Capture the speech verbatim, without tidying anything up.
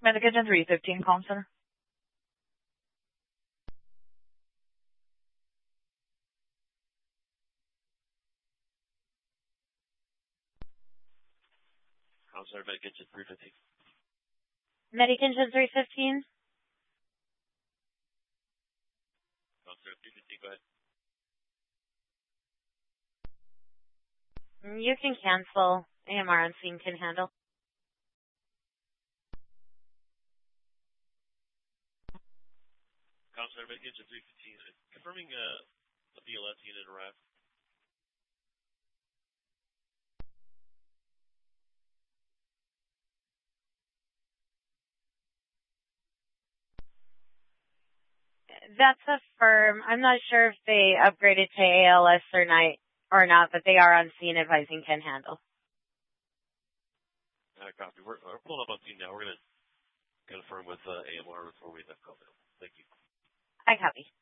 Medication three fifteen, call center. I'm sorry, Medication three fifteen. Medication three fifteen. I'm sorry, three fifteen, go ahead. You can cancel. A M R on scene can handle. Counselor, Medication three fifteen. Confirming uh, a B L S unit arrived. That's a firm. I'm not sure if they upgraded to A L S or not, or not, but they are on scene advising can handle. Uh, copy. We're, we're pulling up on scene now. We're going to confirm with uh, A M R before we have call. Thank you. I copy.